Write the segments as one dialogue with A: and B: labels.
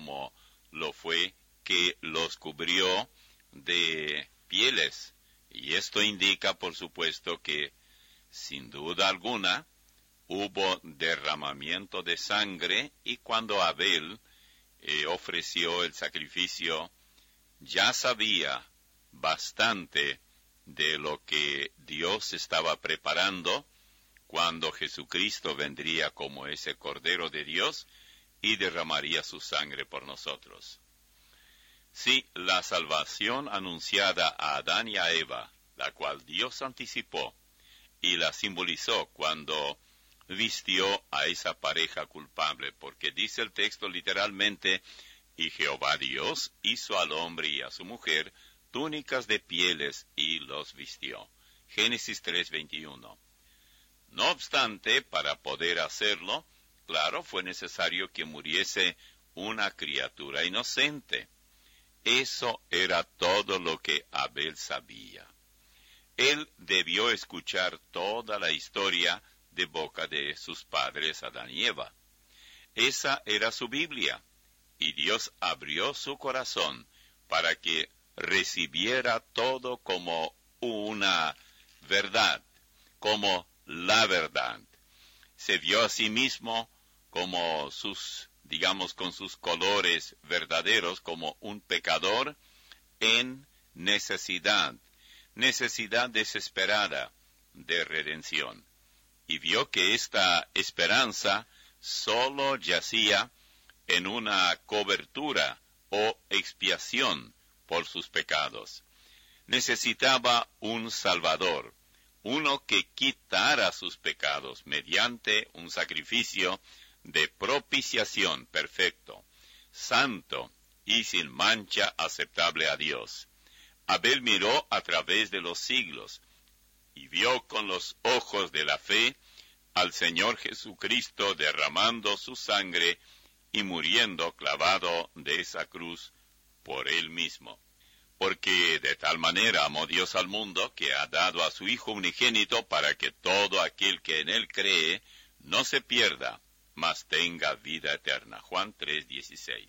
A: como lo fue que los cubrió de pieles. Y esto indica, por supuesto, que sin duda alguna hubo derramamiento de sangre, y cuando Abel ofreció el sacrificio, ya sabía bastante de lo que Dios estaba preparando cuando Jesucristo vendría como ese Cordero de Dios y derramaría su sangre por nosotros. Sí, la salvación anunciada a Adán y a Eva, la cual Dios anticipó y la simbolizó cuando vistió a esa pareja culpable, porque dice el texto literalmente: y Jehová Dios hizo al hombre y a su mujer túnicas de pieles y los vistió. Génesis 3:21. No obstante, para poder hacerlo, claro, fue necesario que muriese una criatura inocente. Eso era todo lo que Abel sabía. Él debió escuchar toda la historia de boca de sus padres Adán y Eva. Esa era su Biblia, y Dios abrió su corazón para que recibiera todo como una verdad, como la verdad. Se vio a sí mismo como con sus colores verdaderos, como un pecador en necesidad desesperada de redención. Y vio que esta esperanza solo yacía en una cobertura o expiación por sus pecados. Necesitaba un Salvador, uno que quitara sus pecados mediante un sacrificio de propiciación perfecto, santo y sin mancha, aceptable a Dios. Abel miró a través de los siglos y vio con los ojos de la fe al Señor Jesucristo derramando su sangre y muriendo clavado de esa cruz por él mismo. Porque de tal manera amó Dios al mundo, que ha dado a su Hijo unigénito, para que todo aquel que en él cree no se pierda, mas tenga vida eterna. Juan 3:16.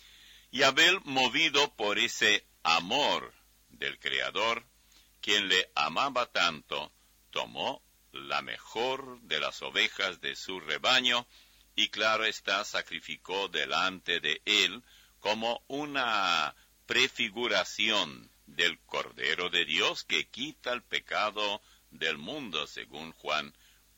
A: Y Abel, movido por ese amor del Creador, quien le amaba tanto, tomó la mejor de las ovejas de su rebaño, y claro está, sacrificó delante de él como una prefiguración del Cordero de Dios que quita el pecado del mundo, según Juan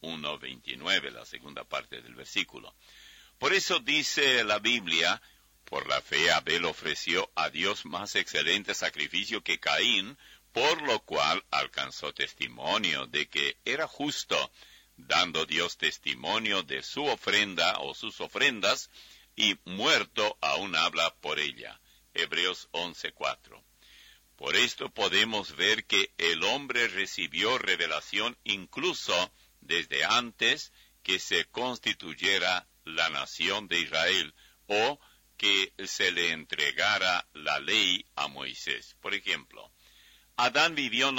A: 1:29, la segunda parte del versículo. Por eso dice la Biblia: por la fe Abel ofreció a Dios más excelente sacrificio que Caín, por lo cual alcanzó testimonio de que era justo, dando Dios testimonio de su ofrenda o sus ofrendas, y muerto aún habla por ella. Hebreos 11:4. Por esto podemos ver que el hombre recibió revelación incluso desde antes que se constituyera la nación de Israel, o que se le entregara la ley a Moisés. Por ejemplo, Adán vivió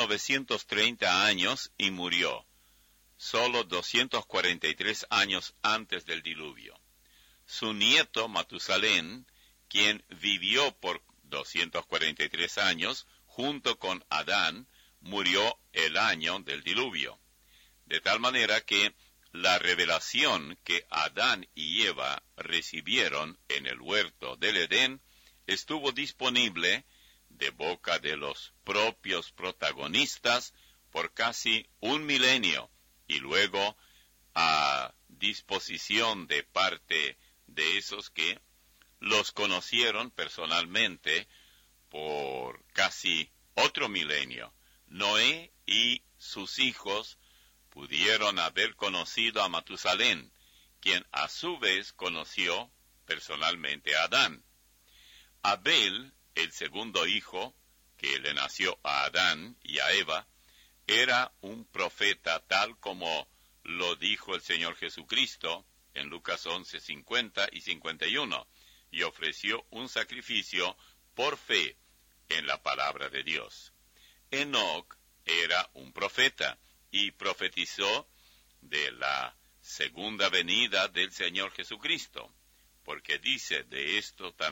A: 930 años y murió solo 243 años antes del diluvio. Su nieto Matusalén, quien vivió por 243 años junto con Adán, murió el año del diluvio. De tal manera que la revelación que Adán y Eva recibieron en el huerto del Edén estuvo disponible de boca de los propios protagonistas por casi un milenio, y luego a disposición de parte de esos que los conocieron personalmente por casi otro milenio. Noé y sus hijos pudieron haber conocido a Matusalén, quien a su vez conoció personalmente a Adán. Abel, el segundo hijo que le nació a Adán y a Eva, era un profeta, tal como lo dijo el Señor Jesucristo en Lucas 11:50 y 51, y ofreció un sacrificio por fe en la palabra de Dios. Enoc era un profeta y profetizó de la segunda venida del Señor Jesucristo, porque dice de esto también